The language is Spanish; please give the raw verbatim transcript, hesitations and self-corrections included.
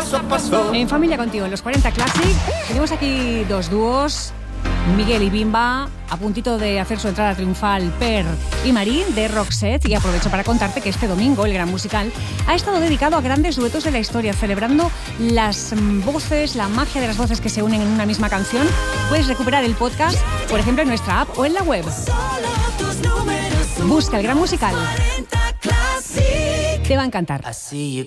paso a paso. En Familia Contigo, en los cuarenta Classic, tenemos aquí dos dúos, Miguel y Bimba, a puntito de hacer su entrada triunfal, Per y Marín, de Roxette. Y aprovecho para contarte que este domingo el Gran Musical ha estado dedicado a grandes duetos de la historia, celebrando las voces, la magia de las voces que se unen en una misma canción. Puedes recuperar el podcast, por ejemplo, en nuestra app o en la web. Busca el Gran Musical. Te va a encantar. I see you